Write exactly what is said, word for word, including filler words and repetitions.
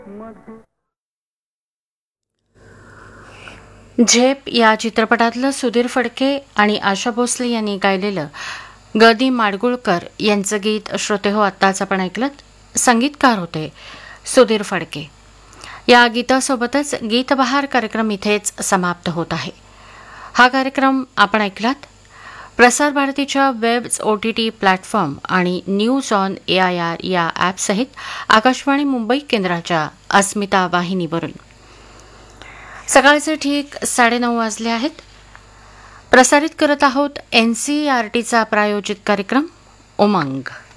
झेप या चित्रपटातलं सुधीर फडके आणि आशा भोसले यांनी गायलेलं गदी माडगुळकर यांचं गीत श्रोते हो आत्ताच आपण ऐकलं. संगीतकार होते सुधीर फडके. या गीतासोबतच गीतबहार कार्यक्रम इथेच समाप्त होत आहे. हा कार्यक्रम आपण ऐकलात प्रसार भारतीच्या वेब ओटीटी प्लॅटफॉर्म आणि news on A I R या ॲपसहित आकाशवाणी मुंबई केंद्राच्या अस्मिता वाहिनीवरून. सकाळचे ठीक साडेनऊ वाजले आहेत. प्रसारित करत आहोत एनसीईआरटीचा प्रायोजित कार्यक्रम उमंग.